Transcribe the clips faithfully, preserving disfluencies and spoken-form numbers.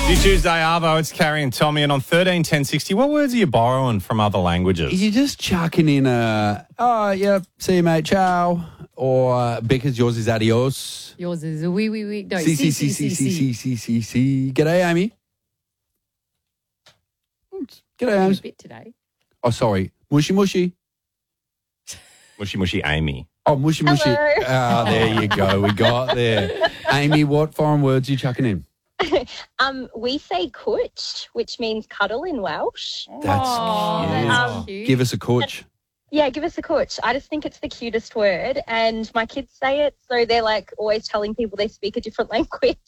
You Tuesday, Arvo, it's Carrie and Tommy, and on thirteen ten sixty, what words are you borrowing from other languages? You're just chucking in a, oh, yeah, see you, mate, ciao. Or uh, because yours is adios. Yours is a wee, wee, wee. No, See, see, see, see, see, see, see, see, see, see, see. G'day, Amy. G'day, A Amy. bit today. Oh, sorry. Mushy, mushy. Mushy mushy Amy. Oh, mushy, mushy. Hello. Ah, there you go. We got there. Amy, what foreign words are you chucking in? Um, we say cwtch, which means cuddle in Welsh. That's Oh, cute. that's Um, cute. Give us a coach. Yeah, give us a cwtch. I just think it's the cutest word, and my kids say it, so they're like always telling people they speak a different language.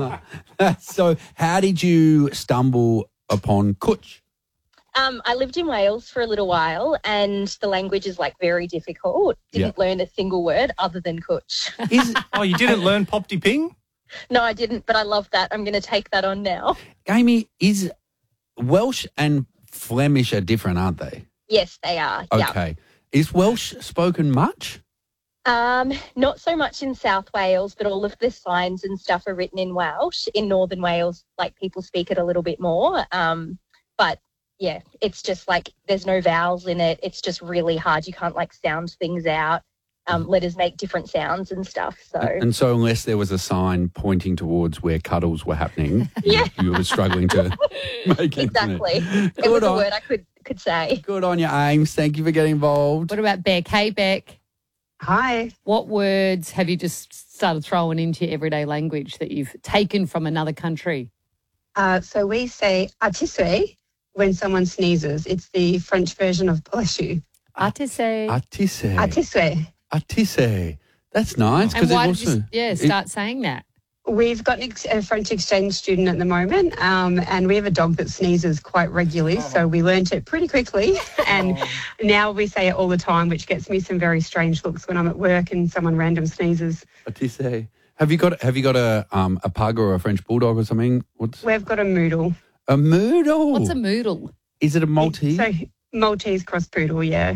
So, how did you stumble upon coach? Um, I lived in Wales for a little while, and the language is like very difficult. Didn't learn a single word other than cwtch. Is Oh, you didn't learn Popty Ping? No, I didn't, but I love that. I'm going to take that on now. Amy, is Welsh and Flemish are different, aren't they? Yes, they are. Yeah. Okay. Is Welsh spoken much? Um, not so much in South Wales, but all of the signs and stuff are written in Welsh. In Northern Wales, like people speak it a little bit more. Um, but yeah, it's just like there's no vowels in it. It's just really hard. You can't like sound things out. Um, letters make different sounds and stuff. So And so unless there was a sign pointing towards where cuddles were happening, Yeah. you, you were struggling to make it. exactly, it Good was a on, word I could could say. good on you, Ames. Thank you for getting involved. What about Beck? Hey, Beck. Hi. What words have you just started throwing into your everyday language that you've taken from another country? Uh, so we say "atisse" when someone sneezes. It's the French version of bless you. Artise. Artise. Atisse. Artise. That's nice. And Because why it did you also, s- yeah, it- start saying that? We've got an ex- a French exchange student at the moment, um, and we have a dog that sneezes quite regularly, so we learnt it pretty quickly, and now we say it all the time, which gets me some very strange looks when I'm at work and someone random sneezes. Artise. Have you got have you got a um a pug or a French bulldog or something? What's We've got a Moodle. a Moodle? What's a moodle? Is it a Maltese? So Maltese cross poodle, yeah.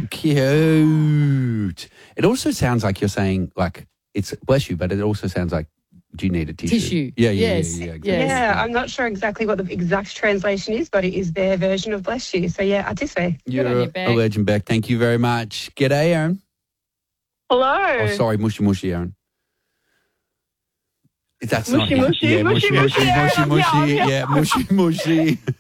Cute. It also sounds like you're saying like it's bless you, but it also sounds like do you need a tissue? Tissue. Yeah, yeah, Yes. yeah, yeah, exactly. Yes. Yeah, I'm not sure exactly what the exact translation is, but it is their version of bless you. So yeah, Atisse. You're on you, a, Beck. a legend, Beck. Thank you very much. G'day, Aaron. Hello. Oh, sorry, mushy mushy, Aaron. That's Mushy, not mushy, yeah, mushy, mushy mushy mushy, mushy Aaron, mushy, yeah, yeah, mushy mushy.